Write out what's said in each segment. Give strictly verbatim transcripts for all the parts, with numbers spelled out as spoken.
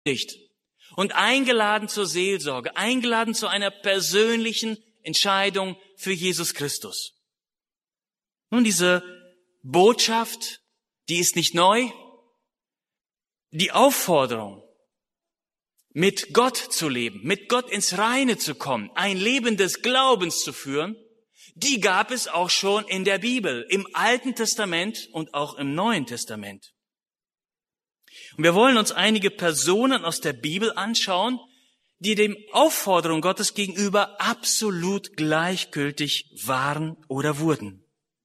und eingeladen zur Seelsorge, eingeladen zu einer persönlichen Entscheidung für Jesus Christus. Nun, diese Botschaft, die ist nicht neu. Die Aufforderung, mit Gott zu leben, mit Gott ins Reine zu kommen, ein Leben des Glaubens zu führen, die gab es auch schon in der Bibel, im Alten Testament und auch im Neuen Testament. Und wir wollen uns einige Personen aus der Bibel anschauen, die dem Aufforderung Gottes gegenüber absolut gleichgültig waren oder wurden.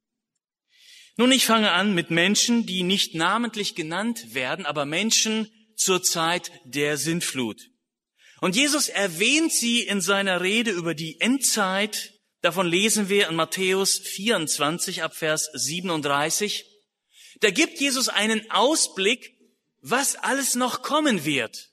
Nun, ich fange an mit Menschen, die nicht namentlich genannt werden, aber Menschen zur Zeit der Sintflut. Und Jesus erwähnt sie in seiner Rede über die Endzeit. Davon lesen wir in Matthäus vierundzwanzig ab Vers siebenunddreißig. Da gibt Jesus einen Ausblick, was alles noch kommen wird.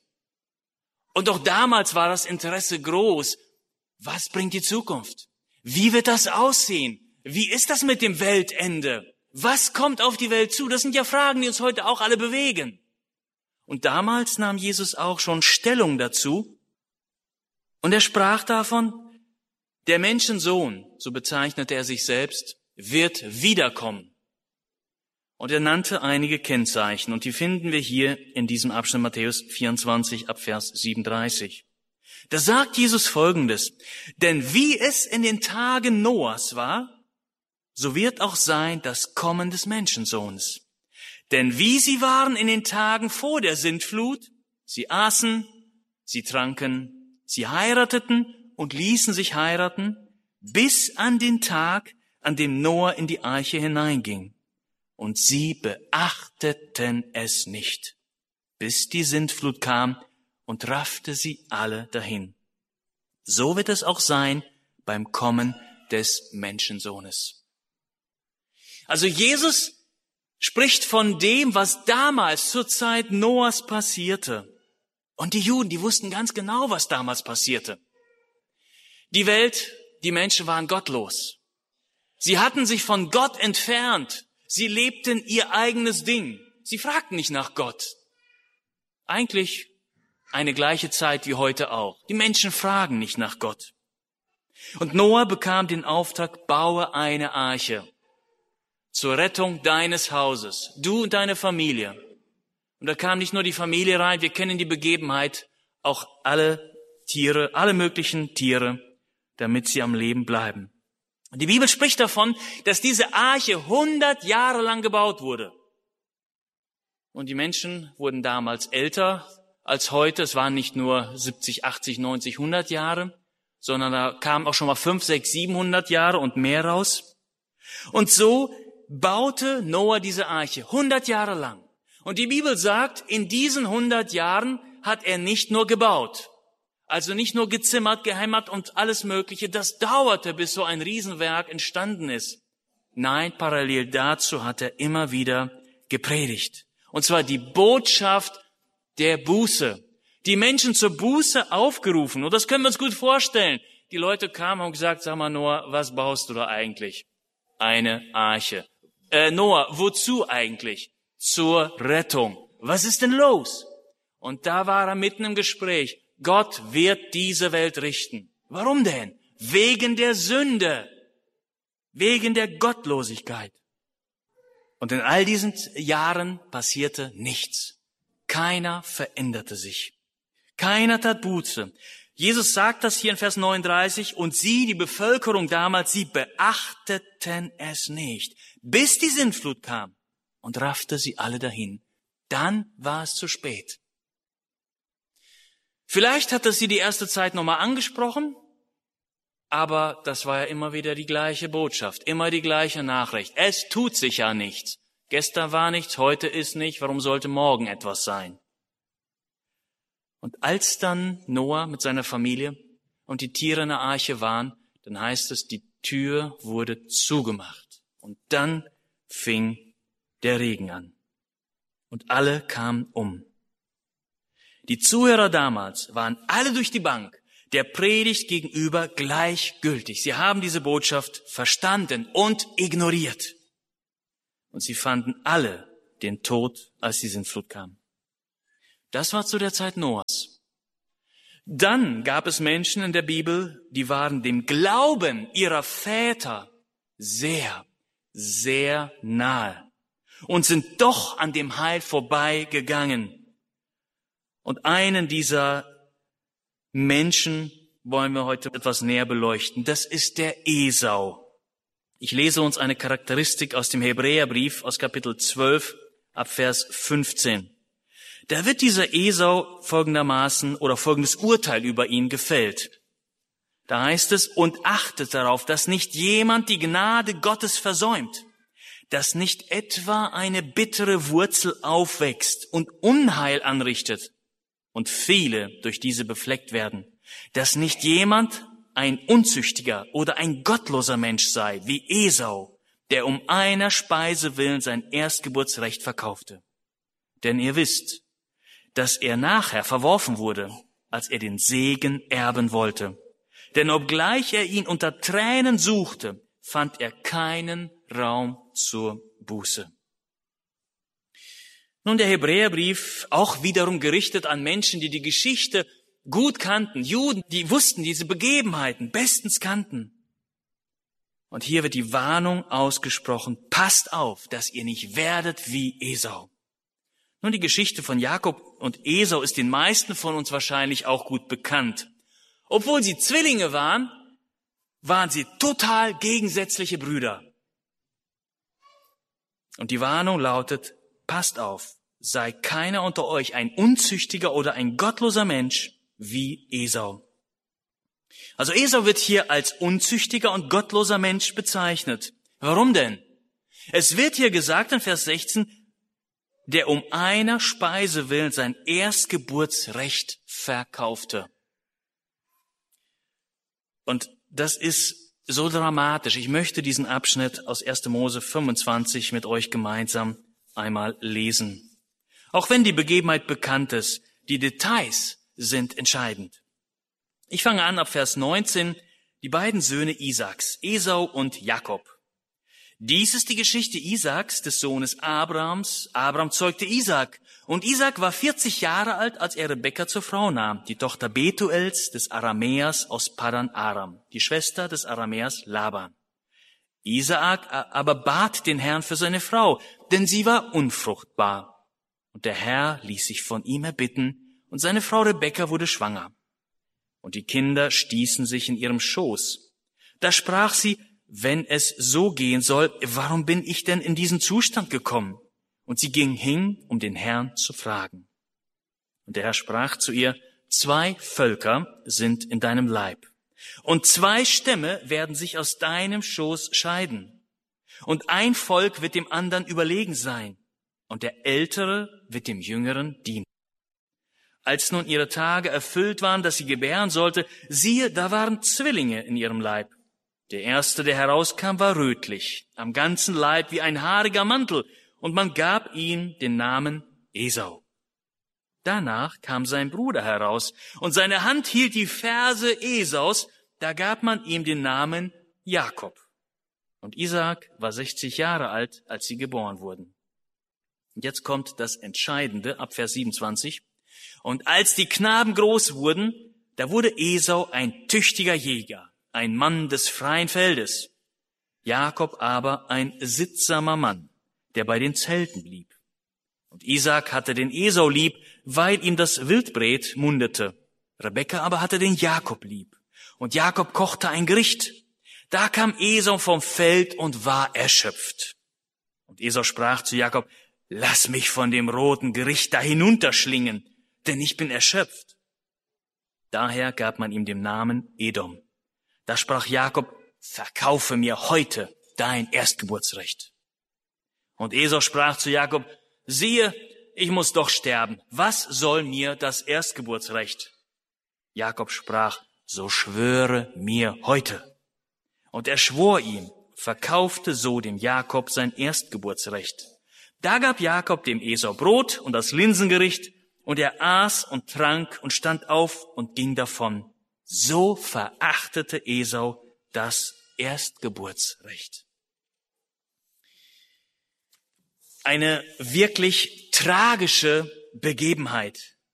Und auch damals war das Interesse groß. Was bringt die Zukunft? Wie wird das aussehen? Wie ist das mit dem Weltende? Was kommt auf die Welt zu? Das sind ja Fragen, die uns heute auch alle bewegen. Und damals nahm Jesus auch schon Stellung dazu. Und er sprach davon, der Menschensohn, so bezeichnete er sich selbst, wird wiederkommen. Und er nannte einige Kennzeichen, und die finden wir hier in diesem Abschnitt Matthäus vierundzwanzig ab Vers siebenunddreißig. Da sagt Jesus Folgendes: Denn wie es in den Tagen Noahs war, so wird auch sein das Kommen des Menschensohnes. Denn wie sie waren in den Tagen vor der Sintflut, sie aßen, sie tranken, sie heirateten und ließen sich heiraten, bis an den Tag, an dem Noah in die Arche hineinging. Und sie beachteten es nicht, bis die Sintflut kam und raffte sie alle dahin. So wird es auch sein beim Kommen des Menschensohnes. Also Jesus spricht von dem, was damals zur Zeit Noahs passierte. Und die Juden, die wussten ganz genau, was damals passierte. Die Welt, die Menschen waren gottlos. Sie hatten sich von Gott entfernt. Sie lebten ihr eigenes Ding. Sie fragten nicht nach Gott. Eigentlich eine gleiche Zeit wie heute auch. Die Menschen fragen nicht nach Gott. Und Noah bekam den Auftrag, baue eine Arche zur Rettung deines Hauses, du und deine Familie. Und da kam nicht nur die Familie rein, wir kennen die Begebenheit, auch alle Tiere, alle möglichen Tiere, damit sie am Leben bleiben. Und die Bibel spricht davon, dass diese Arche hundert Jahre lang gebaut wurde. Und die Menschen wurden damals älter als heute. Es waren nicht nur siebzig, achtzig, neunzig, hundert Jahre, sondern da kamen auch schon mal fünf, sechs, siebenhundert Jahre und mehr raus. Und so baute Noah diese Arche hundert Jahre lang. Und die Bibel sagt, in diesen hundert Jahren hat er nicht nur gebaut, also nicht nur gezimmert, gehämmert und alles Mögliche. Das dauerte, bis so ein Riesenwerk entstanden ist. Nein, parallel dazu hat er immer wieder gepredigt. Und zwar die Botschaft der Buße. Die Menschen zur Buße aufgerufen. Und das können wir uns gut vorstellen. Die Leute kamen und gesagt, sag mal Noah, was baust du da eigentlich? Eine Arche. Äh, Noah, wozu eigentlich? Zur Rettung. Was ist denn los? Und da war er mitten im Gespräch. Gott wird diese Welt richten. Warum denn? Wegen der Sünde. Wegen der Gottlosigkeit. Und in all diesen Jahren passierte nichts. Keiner veränderte sich. Keiner tat Buße. Jesus sagt das hier in Vers neununddreißig, und sie, die Bevölkerung damals, sie beachteten es nicht, bis die Sintflut kam und raffte sie alle dahin. Dann war es zu spät. Vielleicht hat das sie die erste Zeit nochmal angesprochen, aber das war ja immer wieder die gleiche Botschaft, immer die gleiche Nachricht. Es tut sich ja nichts. Gestern war nichts, heute ist nicht, warum sollte morgen etwas sein? Und als dann Noah mit seiner Familie und die Tiere in der Arche waren, dann heißt es, die Tür wurde zugemacht. Und dann fing der Regen an. Und alle kamen um. Die Zuhörer damals waren alle durch die Bank der Predigt gegenüber gleichgültig. Sie haben diese Botschaft verstanden und ignoriert. Und sie fanden alle den Tod, als die Sintflut kam. Das war zu der Zeit Noahs. Dann gab es Menschen in der Bibel, die waren dem Glauben ihrer Väter sehr, sehr nahe und sind doch an dem Heil vorbeigegangen. Und einen dieser Menschen wollen wir heute etwas näher beleuchten. Das ist der Esau. Ich lese uns eine Charakteristik aus dem Hebräerbrief aus Kapitel zwölf ab Vers fünfzehn. Da wird dieser Esau folgendermaßen oder folgendes Urteil über ihn gefällt. Da heißt es, und achtet darauf, dass nicht jemand die Gnade Gottes versäumt, dass nicht etwa eine bittere Wurzel aufwächst und Unheil anrichtet und viele durch diese befleckt werden, dass nicht jemand ein unzüchtiger oder ein gottloser Mensch sei, wie Esau, der um einer Speise willen sein Erstgeburtsrecht verkaufte. Denn ihr wisst, dass er nachher verworfen wurde, als er den Segen erben wollte. Denn obgleich er ihn unter Tränen suchte, fand er keinen Raum zur Buße. Nun, der Hebräerbrief, auch wiederum gerichtet an Menschen, die die Geschichte gut kannten, Juden, die wussten diese Begebenheiten bestens kannten. Und hier wird die Warnung ausgesprochen, passt auf, dass ihr nicht werdet wie Esau. Nun, die Geschichte von Jakob und Esau ist den meisten von uns wahrscheinlich auch gut bekannt. Obwohl sie Zwillinge waren, waren sie total gegensätzliche Brüder. Und die Warnung lautet, passt auf, sei keiner unter euch ein unzüchtiger oder ein gottloser Mensch wie Esau. Also Esau wird hier als unzüchtiger und gottloser Mensch bezeichnet. Warum denn? Es wird hier gesagt in Vers sechzehn, der um einer Speise willen sein Erstgeburtsrecht verkaufte. Und das ist so dramatisch. Ich möchte diesen Abschnitt aus erster Mose fünfundzwanzig mit euch gemeinsam einmal lesen. Auch wenn die Begebenheit bekannt ist, die Details sind entscheidend. Ich fange an ab Vers neunzehn, die beiden Söhne Isaaks, Esau und Jakob. Dies ist die Geschichte Isaaks, des Sohnes Abrahams. Abraham zeugte Isaak. Und Isaak war vierzig Jahre alt, als er Rebekka zur Frau nahm, die Tochter Betuels des Aramäers aus Paddan Aram, die Schwester des Aramäers Laban. Isaak aber bat den Herrn für seine Frau, denn sie war unfruchtbar. Und der Herr ließ sich von ihm erbitten, und seine Frau Rebekka wurde schwanger. Und die Kinder stießen sich in ihrem Schoß. Da sprach sie, wenn es so gehen soll, warum bin ich denn in diesen Zustand gekommen? Und sie ging hin, um den Herrn zu fragen. Und der Herr sprach zu ihr, zwei Völker sind in deinem Leib, und zwei Stämme werden sich aus deinem Schoß scheiden. Und ein Volk wird dem anderen überlegen sein, und der Ältere wird dem Jüngeren dienen. Als nun ihre Tage erfüllt waren, dass sie gebären sollte, siehe, da waren Zwillinge in ihrem Leib. Der erste, der herauskam, war rötlich, am ganzen Leib wie ein haariger Mantel, und man gab ihm den Namen Esau. Danach kam sein Bruder heraus, und seine Hand hielt die Ferse Esaus, da gab man ihm den Namen Jakob. Und Isaak war sechzig Jahre alt, als sie geboren wurden. Und jetzt kommt das Entscheidende, ab Vers siebenundzwanzig. Und als die Knaben groß wurden, da wurde Esau ein tüchtiger Jäger, ein Mann des freien Feldes. Jakob aber ein sittsamer Mann, der bei den Zelten blieb. Und Isaak hatte den Esau lieb, weil ihm das Wildbret mundete. Rebekka aber hatte den Jakob lieb. Und Jakob kochte ein Gericht. Da kam Esau vom Feld und war erschöpft. Und Esau sprach zu Jakob, lass mich von dem roten Gericht da hinunterschlingen, denn ich bin erschöpft. Daher gab man ihm den Namen Edom. Da sprach Jakob, verkaufe mir heute dein Erstgeburtsrecht. Und Esau sprach zu Jakob, siehe, ich muss doch sterben. Was soll mir das Erstgeburtsrecht? Jakob sprach, so schwöre mir heute. Und er schwor ihm, verkaufte so dem Jakob sein Erstgeburtsrecht. Da gab Jakob dem Esau Brot und das Linsengericht, und er aß und trank und stand auf und ging davon. So verachtete Esau das Erstgeburtsrecht. Eine wirklich tragische Begebenheit.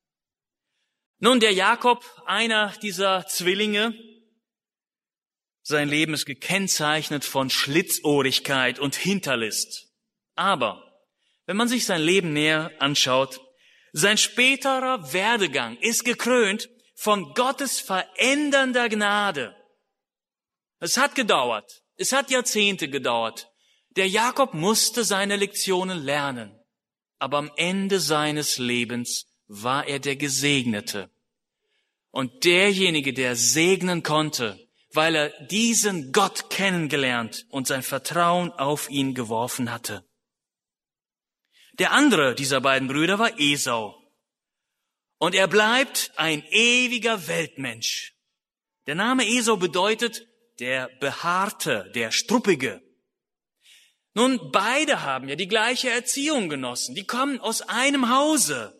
Nun, der Jakob, einer dieser Zwillinge, sein Leben ist gekennzeichnet von Schlitzohrigkeit und Hinterlist. Aber wenn man sich sein Leben näher anschaut, sein späterer Werdegang ist gekrönt von Gottes verändernder Gnade. Es hat gedauert, es hat Jahrzehnte gedauert. Der Jakob musste seine Lektionen lernen, aber am Ende seines Lebens war er der Gesegnete und derjenige, der segnen konnte, weil er diesen Gott kennengelernt und sein Vertrauen auf ihn geworfen hatte. Der andere dieser beiden Brüder war Esau. Und er bleibt ein ewiger Weltmensch. Der Name Esau bedeutet der Behaarte, der Struppige. Nun, beide haben ja die gleiche Erziehung genossen. Die kommen aus einem Hause.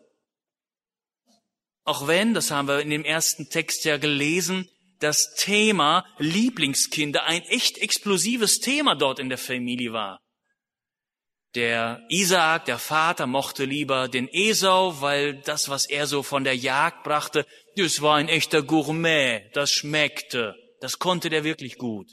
Auch wenn, das haben wir in dem ersten Text ja gelesen, das Thema Lieblingskinder ein echt explosives Thema dort in der Familie war. Der Isaak, der Vater, mochte lieber den Esau, weil das, was er so von der Jagd brachte, das war ein echter Gourmet, das schmeckte, das konnte der wirklich gut.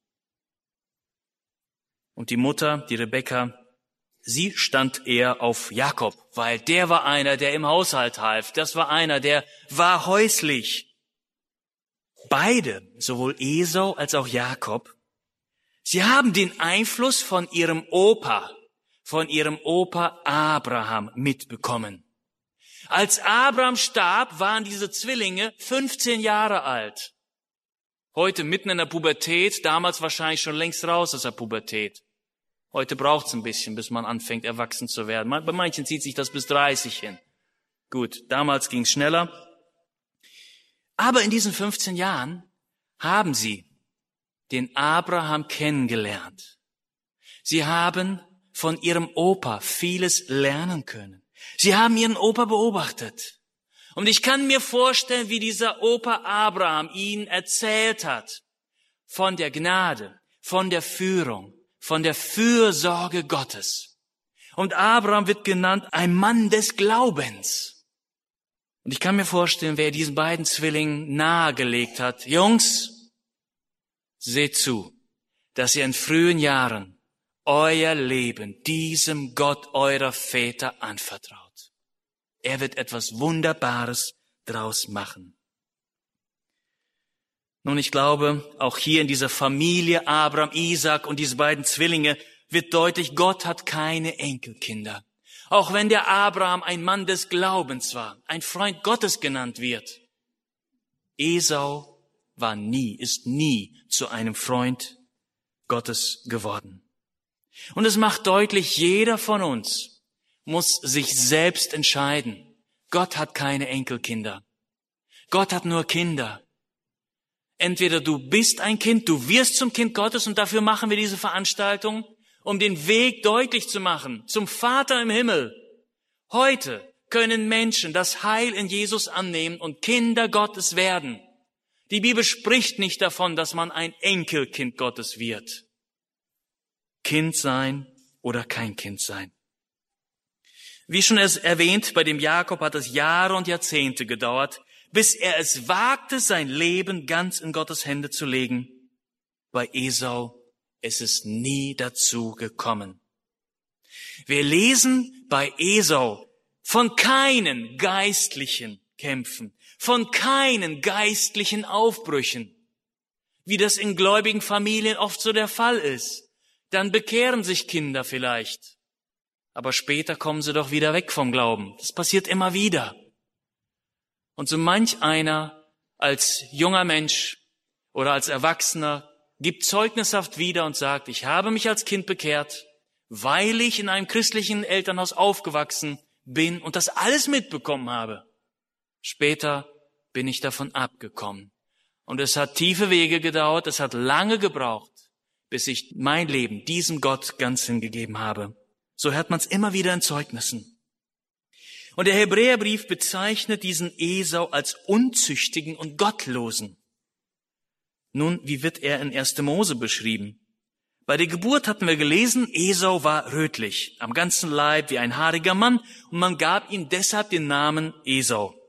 Und die Mutter, die Rebekka, sie stand eher auf Jakob, weil der war einer, der im Haushalt half, das war einer, der war häuslich. Beide, sowohl Esau als auch Jakob, sie haben den Einfluss von ihrem Opa, von ihrem Opa Abraham mitbekommen. Als Abraham starb, waren diese Zwillinge fünfzehn Jahre alt. Heute mitten in der Pubertät, damals wahrscheinlich schon längst raus aus der Pubertät. Heute braucht's ein bisschen, bis man anfängt, erwachsen zu werden. Bei manchen zieht sich das bis dreißig hin. Gut, damals ging's schneller. Aber in diesen fünfzehn Jahren haben sie den Abraham kennengelernt. Sie haben von ihrem Opa vieles lernen können. Sie haben ihren Opa beobachtet. Und ich kann mir vorstellen, wie dieser Opa Abraham ihnen erzählt hat von der Gnade, von der Führung, von der Fürsorge Gottes. Und Abraham wird genannt ein Mann des Glaubens. Und ich kann mir vorstellen, wer diesen beiden Zwillingen nahegelegt hat, Jungs, seht zu, dass ihr in frühen Jahren euer Leben diesem Gott eurer Väter anvertraut. Er wird etwas Wunderbares draus machen. Nun, ich glaube, auch hier in dieser Familie Abraham, Isaak und diese beiden Zwillinge wird deutlich, Gott hat keine Enkelkinder. Auch wenn der Abraham ein Mann des Glaubens war, ein Freund Gottes genannt wird. Esau war nie, ist nie zu einem Freund Gottes geworden. Und es macht deutlich, jeder von uns muss sich selbst entscheiden. Gott hat keine Enkelkinder. Gott hat nur Kinder. Entweder du bist ein Kind, du wirst zum Kind Gottes und dafür machen wir diese Veranstaltung, um den Weg deutlich zu machen zum Vater im Himmel. Heute können Menschen das Heil in Jesus annehmen und Kinder Gottes werden. Die Bibel spricht nicht davon, dass man ein Enkelkind Gottes wird. Kind sein oder kein Kind sein. Wie schon erwähnt, bei dem Jakob hat es Jahre und Jahrzehnte gedauert, bis er es wagte, sein Leben ganz in Gottes Hände zu legen. Bei Esau ist es nie dazu gekommen. Wir lesen bei Esau von keinen geistlichen Kämpfen, von keinen geistlichen Aufbrüchen, wie das in gläubigen Familien oft so der Fall ist. Dann bekehren sich Kinder vielleicht, aber später kommen sie doch wieder weg vom Glauben. Das passiert immer wieder. Und so manch einer als junger Mensch oder als Erwachsener gibt zeugnishaft wieder und sagt, ich habe mich als Kind bekehrt, weil ich in einem christlichen Elternhaus aufgewachsen bin und das alles mitbekommen habe. Später bin ich davon abgekommen. Und es hat tiefe Wege gedauert, es hat lange gebraucht, bis ich mein Leben diesem Gott ganz hingegeben habe. So hört man es immer wieder in Zeugnissen. Und der Hebräerbrief bezeichnet diesen Esau als unzüchtigen und gottlosen. Nun, wie wird er in erster Mose beschrieben? Bei der Geburt hatten wir gelesen, Esau war rötlich, am ganzen Leib wie ein haariger Mann, und man gab ihm deshalb den Namen Esau.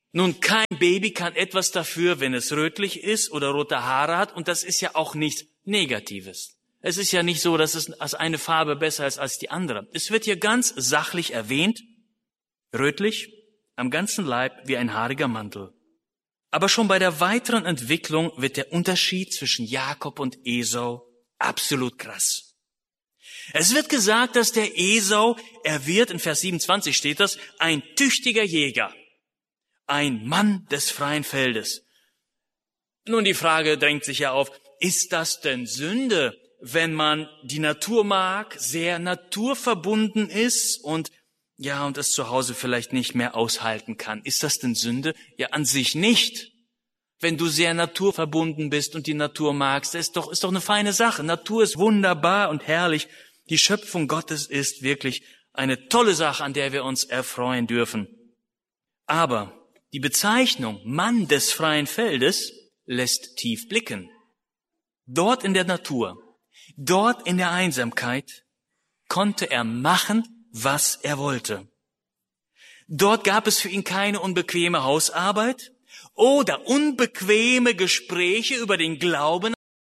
Nun, kein Baby kann etwas dafür, wenn es rötlich ist oder rote Haare hat, und das ist ja auch nichts Negatives. Es ist ja nicht so, dass es als eine Farbe besser ist als die andere. Es wird hier ganz sachlich erwähnt, rötlich, am ganzen Leib wie ein haariger Mantel. Aber schon bei der weiteren Entwicklung wird der Unterschied zwischen Jakob und Esau absolut krass. Es wird gesagt, dass der Esau, er wird, in Vers siebenundzwanzig steht das, ein tüchtiger Jäger, ein Mann des freien Feldes. Nun, die Frage drängt sich ja auf, ist das denn Sünde, wenn man die Natur mag, sehr naturverbunden ist und ja, und es zu Hause vielleicht nicht mehr aushalten kann? Ist das denn Sünde? Ja, an sich nicht. Wenn du sehr naturverbunden bist und die Natur magst, ist doch, ist doch eine feine Sache. Natur ist wunderbar und herrlich. Die Schöpfung Gottes ist wirklich eine tolle Sache, an der wir uns erfreuen dürfen. Aber die Bezeichnung Mann des freien Feldes lässt tief blicken. Dort in der Natur, dort in der Einsamkeit konnte er machen, was er wollte. Dort gab es für ihn keine unbequeme Hausarbeit oder unbequeme Gespräche über den Glauben